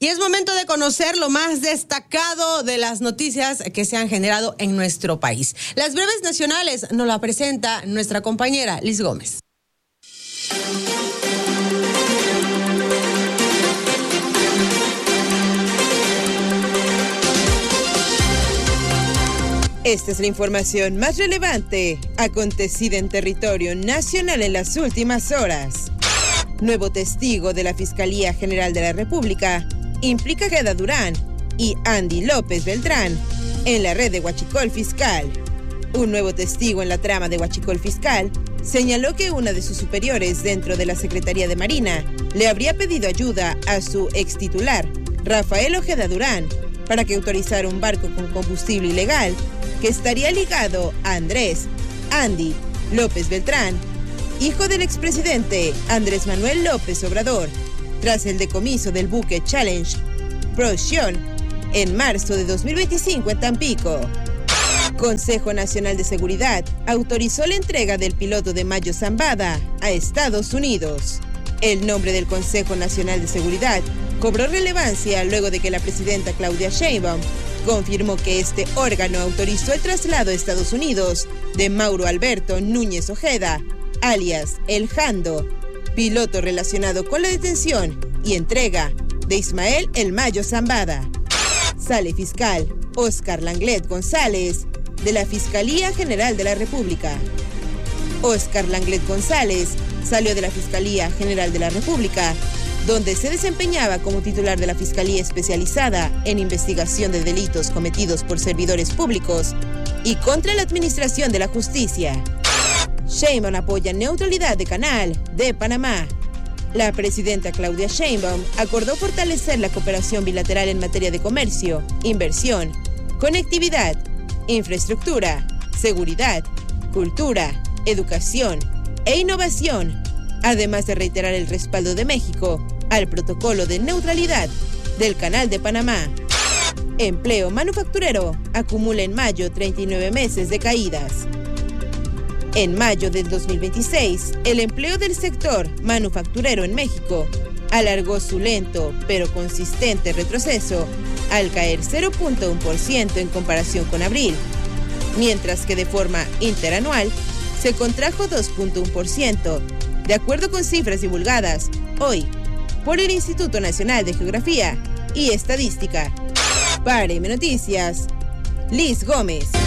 Y es momento de conocer lo más destacado de las noticias que se han generado en nuestro país. Las breves nacionales nos la presenta nuestra compañera Liz Gómez. Esta es la información más relevante acontecida en territorio nacional en las últimas horas. Nuevo testigo de la Fiscalía General de la República implica a Ojeda Durán y Andy López Beltrán en la red de Huachicol Fiscal. Un nuevo testigo en la trama de Huachicol Fiscal señaló que una de sus superiores dentro de la Secretaría de Marina le habría pedido ayuda a su extitular, Rafael Ojeda Durán, para que autorizara un barco con combustible ilegal que estaría ligado a Andrés, Andy López Beltrán, hijo del expresidente Andrés Manuel López Obrador, tras el decomiso del buque Challenge Procyon en marzo de 2025 en Tampico. Consejo Nacional de Seguridad autorizó la entrega del piloto de Mayo Zambada a Estados Unidos. El nombre del Consejo Nacional de Seguridad cobró relevancia luego de que la presidenta Claudia Sheinbaum confirmó que este órgano autorizó el traslado a Estados Unidos de Mauro Alberto Núñez Ojeda, alias El Jando, piloto relacionado con la detención y entrega de Ismael El Mayo Zambada. Sale fiscal Óscar Langlet González, de la Fiscalía General de la República. Óscar Langlet González salió de la Fiscalía General de la República, donde se desempeñaba como titular de la Fiscalía Especializada en Investigación de Delitos cometidos por servidores públicos y contra la Administración de la Justicia. Sheinbaum apoya neutralidad de Canal de Panamá. La presidenta Claudia Sheinbaum acordó fortalecer la cooperación bilateral en materia de comercio, inversión, conectividad, infraestructura, seguridad, cultura, educación e innovación, además de reiterar el respaldo de México al protocolo de neutralidad del Canal de Panamá. Empleo manufacturero acumula en mayo 39 meses de caídas. En mayo del 2026, el empleo del sector manufacturero en México alargó su lento pero consistente retroceso al caer 0.1% en comparación con abril, mientras que de forma interanual se contrajo 2.1%, de acuerdo con cifras divulgadas hoy por el Instituto Nacional de Geografía y Estadística. Para M Noticias, Liz Gómez.